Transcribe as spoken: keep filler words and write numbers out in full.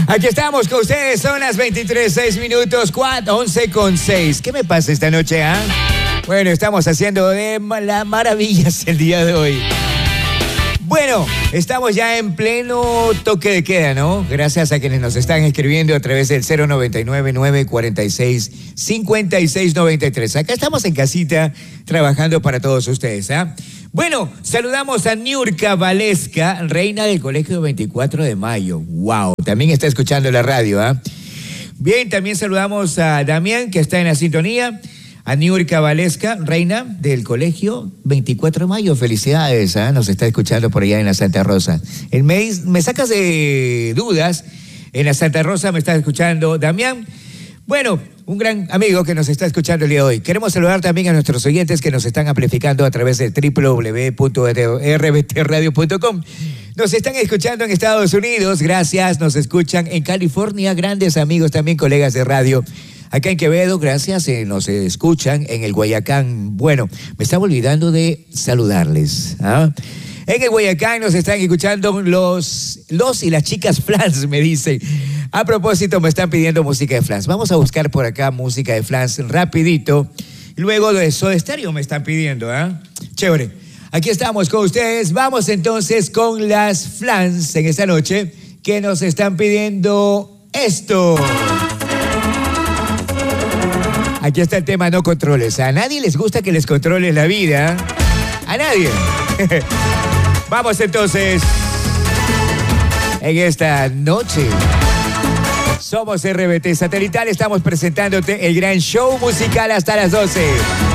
Aquí estamos con ustedes, son las veintitrés, seis minutos, once con seis. ¿Qué me pasa esta noche, ah? ¿eh? Bueno, estamos haciendo de las maravillas el día de hoy. Bueno, estamos ya en pleno toque de queda, ¿no? Gracias a quienes nos están escribiendo a través del cero noventa y nueve, nueve cuarenta y seis, cincuenta y seis noventa y tres. Acá estamos en casita trabajando para todos ustedes, ¿ah? ¿eh? Bueno, saludamos a Niurka Valesca, reina del Colegio veinticuatro de mayo. ¡Wow! También está escuchando la radio, ¿ah? ¿eh? Bien, también saludamos a Damián, que está en la sintonía. A Niurka Valesca, reina del Colegio veinticuatro de mayo. Felicidades, ¿eh? Nos está escuchando por allá en la Santa Rosa. El mes, me sacas de dudas. En la Santa Rosa me está escuchando Damián. Bueno, un gran amigo que nos está escuchando el día de hoy. Queremos saludar también a nuestros oyentes que nos están amplificando a través de doble u doble u doble u punto r b t radio punto com. Nos están escuchando en Estados Unidos, gracias. Nos escuchan en California, grandes amigos también, colegas de radio. Acá en Quevedo, gracias, eh, nos escuchan en el Guayacán. Bueno, me estaba olvidando de saludarles, ¿ah? En el Guayacán nos están escuchando los, los y las chicas Flans, me dicen. A propósito, me están pidiendo música de Flans. Vamos a buscar por acá música de Flans rapidito. Luego de Soda Stereo me están pidiendo, ¿ah? ¿eh? Chévere. Aquí estamos con ustedes. Vamos entonces con las Flans en esta noche que nos están pidiendo esto. Aquí está el tema no controles. A nadie les gusta que les controles la vida. A nadie. Vamos entonces. En esta noche. Somos R B T Satelital. Estamos presentándote el gran show musical hasta las doce.